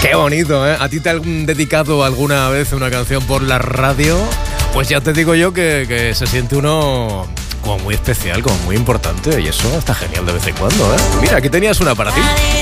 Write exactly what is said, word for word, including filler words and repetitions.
Qué bonito, ¿eh? ¿A ti te han dedicado alguna vez una canción por la radio? Pues ya te digo yo que, que se siente uno como muy especial, como muy importante, y eso está genial de vez en cuando, ¿eh? Mira, aquí tenías una para ti.